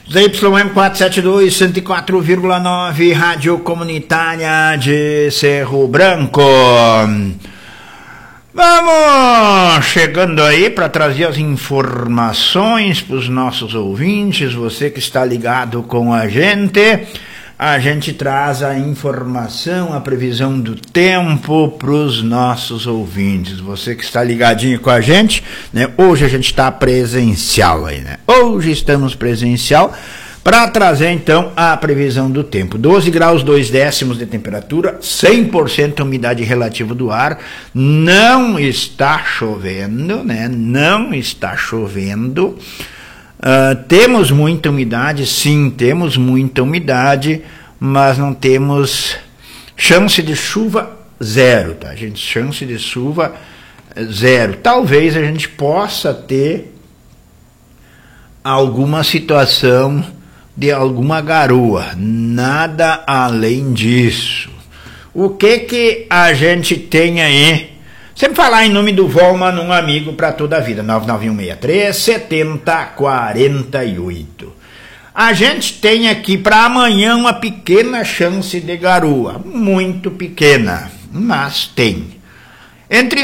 ZYM 472, 104,9, Rádio Comunitária de Cerro Branco. Vamos chegando aí para trazer as informações para os nossos ouvintes. Você que está ligado com a gente traz a informação, a previsão do tempo para os nossos ouvintes. Você que está ligadinho com a gente, né? Hoje a gente está presencial aí, né? Hoje estamos presencial para trazer então a previsão do tempo. 12 graus 2 décimos de temperatura, 100% umidade relativa do ar, não está chovendo, né? Não está chovendo. Temos muita umidade, sim, temos muita umidade, mas não temos chance de chuva zero, tá, gente? Chance de chuva zero. Talvez a gente possa ter alguma situação de alguma garoa, nada além disso. O que a gente tem aí? Sempre falar em nome do Volman, um amigo para toda a vida, 99163-7048. A gente tem aqui para amanhã uma pequena chance de garoa, muito pequena, mas tem. Entre